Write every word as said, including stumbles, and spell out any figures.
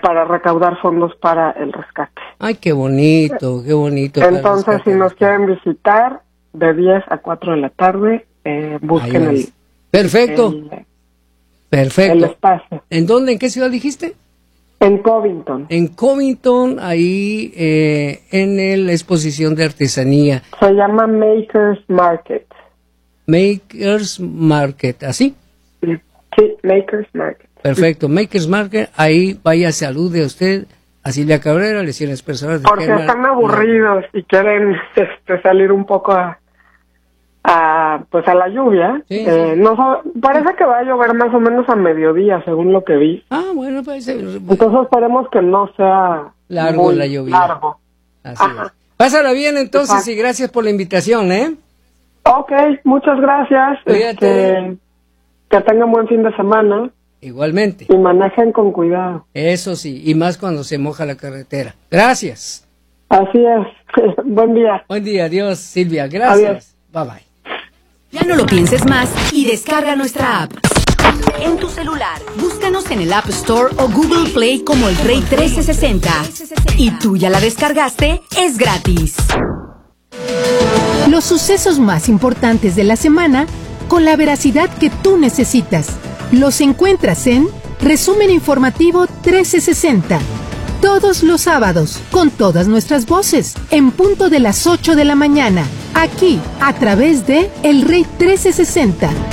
para recaudar fondos para el rescate. Ay, qué bonito, qué bonito. Entonces, si nos quieren visitar, de diez a cuatro de la tarde, eh, busquen el... Perfecto. El, Perfecto. El espacio. ¿En dónde? ¿En qué ciudad dijiste? En Covington. En Covington, ahí eh, en la exposición de artesanía. Se llama Makers Market. Makers Market, ¿así? Sí, sí, Makers Market. Perfecto, Makers Market, ahí vaya, salude a usted, a Silvia Cabrera, lesiones personales. Porque Germán, están aburridos y quieren este, salir un poco a, a pues a la lluvia. Sí, eh, sí. No, parece que va a llover más o menos a mediodía, según lo que vi. Ah, bueno, parece. Entonces esperemos que no sea largo muy la lluvia. Largo. Así es. Pásala bien entonces. Exacto. Y gracias por la invitación, ¿eh? Ok, muchas gracias. Cuídate. Este, que tengan buen fin de semana. Igualmente. Y manejen con cuidado. Eso sí, y más cuando se moja la carretera. Gracias. Así es. Buen día. Buen día, adiós, Silvia. Gracias. Adiós. Bye bye. Ya no lo pienses más y descarga nuestra app. En tu celular, búscanos en el App Store o Google Play como El Rey trece sesenta. Y tú ya la descargaste, es gratis. Los sucesos más importantes de la semana con la veracidad que tú necesitas. Los encuentras en Resumen Informativo trece sesenta. Todos los sábados, con todas nuestras voces, en punto de las ocho de la mañana. Aquí, a través de El Rey trece sesenta.